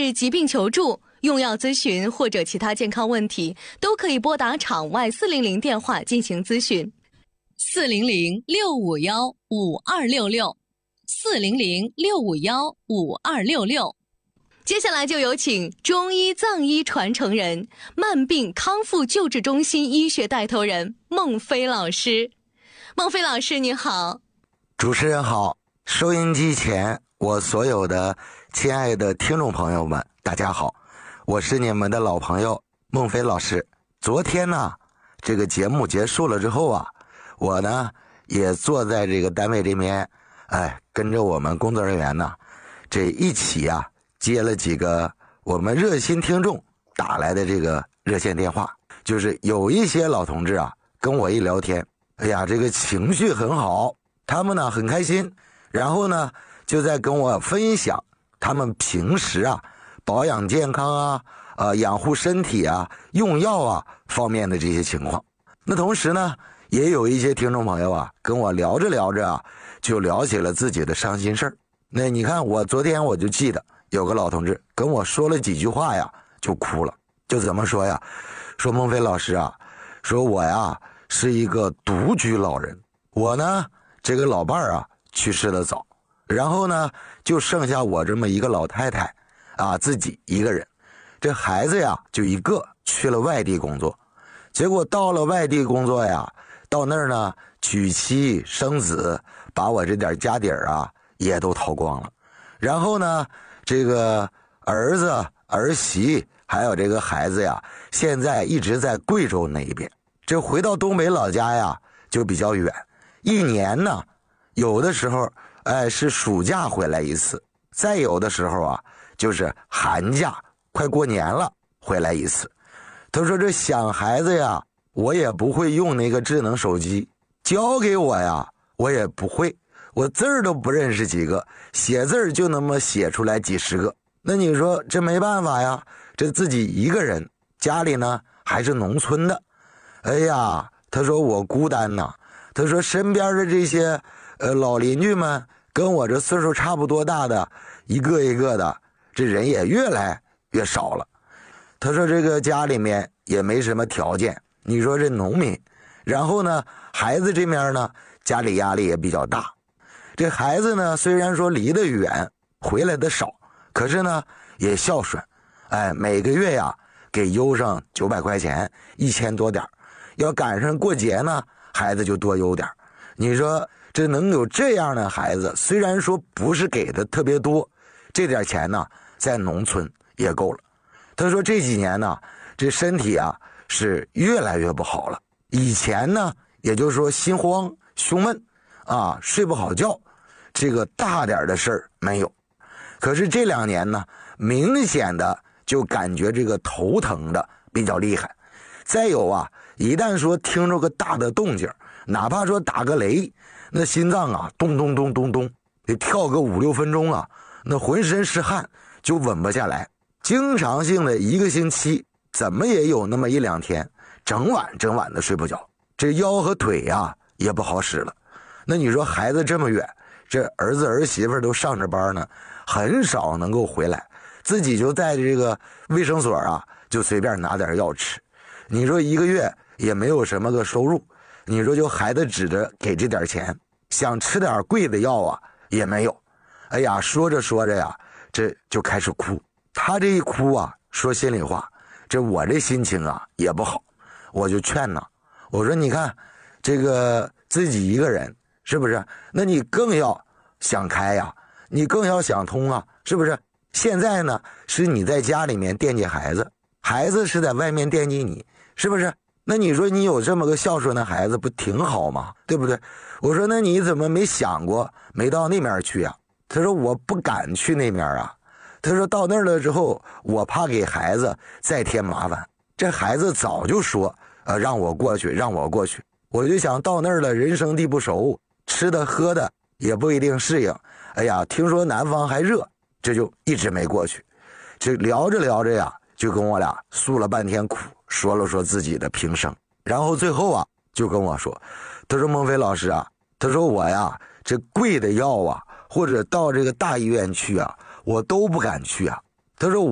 是疾病求助、用药咨询或者其他健康问题，都可以拨打场外400电话进行咨询。400-651-5266，400-651-5266。接下来就有请中医藏医传承人、慢病康复救治中心医学带头人孟非老师。孟非老师你好。 主持人好，收音机前我所有的亲爱的听众朋友们大家好，我是你们的老朋友孟非老师。昨天呢，这个节目结束了之后啊，我呢也坐在这个单位这边，跟着我们工作人员呢，这一起啊接了几个我们热心听众打来的这个热线电话。就是有一些老同志啊跟我一聊天，哎呀，这个情绪很好，他们呢很开心，然后呢就在跟我分享他们平时啊保养健康啊养护身体啊用药啊方面的这些情况。那同时呢也有一些听众朋友啊跟我聊着聊着啊就聊起了自己的伤心事儿。那你看我昨天我就记得有个老同志跟我说了几句话呀就哭了。就怎么说呀，说孟非老师啊，说我呀是一个独居老人，我呢这个老伴儿啊去世的早，然后呢就剩下我这么一个老太太啊，自己一个人，这孩子呀就一个，去了外地工作，结果到了外地工作呀，到那儿呢娶妻生子，把我这点家底儿啊也都掏光了，然后呢这个儿子儿媳还有这个孩子呀，现在一直在贵州那一边，这回到东北老家呀就比较远，一年呢有的时候是暑假回来一次，再有的时候啊就是寒假快过年了回来一次。他说这想孩子呀，我也不会用那个智能手机，教给我呀我也不会，我字儿都不认识几个，写字儿就那么写出来几十个。那你说这没办法呀，这自己一个人，家里呢还是农村的，哎呀，他说我孤单呐，他说身边的这些老邻居们跟我这岁数差不多大的，一个一个的，这人也越来越少了。他说这个家里面也没什么条件，你说这农民，然后呢孩子这面呢家里压力也比较大，这孩子呢虽然说离得远回来的少，可是呢也孝顺，每个月呀给邮上900块钱，1000多点，要赶上过节呢孩子就多邮点。你说这能有这样的孩子，虽然说不是给的特别多，这点钱呢在农村也够了。他说这几年呢这身体啊是越来越不好了，以前呢也就是说心慌胸闷啊，睡不好觉，这个大点的事儿没有，可是这2年呢明显的就感觉这个头疼的比较厉害，再有啊一旦说听着个大的动静，哪怕说打个雷，那心脏啊咚咚咚咚咚得跳个5-6分钟啊，那浑身是汗就稳不下来，经常性的1个星期怎么也有那么1-2天整晚的睡不着，这腰和腿啊也不好使了。那你说孩子这么远，这儿子儿媳妇都上着班呢，很少能够回来，自己就在这个卫生所啊就随便拿点药吃，你说1个月也没有什么个收入，你说就孩子指着给这点钱，想吃点贵的药啊也没有。哎呀，说着说着呀这就开始哭，他这一哭啊，说心里话，这我这心情啊也不好，我就劝呢，我说你看这个自己一个人是不是，那你更要想开呀，你更要想通啊，是不是？现在呢是你在家里面惦记孩子，孩子是在外面惦记你，是不是？那你说你有这么个孝顺的孩子不挺好吗？对不对？我说那你怎么没想过没到那边去啊？他说我不敢去那边啊，他说到那儿了之后我怕给孩子再添麻烦，这孩子早就说让我过去让我过去，我就想到那儿了人生地不熟，吃的喝的也不一定适应，哎呀听说南方还热，这就一直没过去。这聊着聊着呀就跟我俩诉了半天苦，说了说自己的平生，然后最后啊就跟我说，他说孟非老师啊，他说我呀这贵的药啊或者到这个大医院去啊我都不敢去啊，他说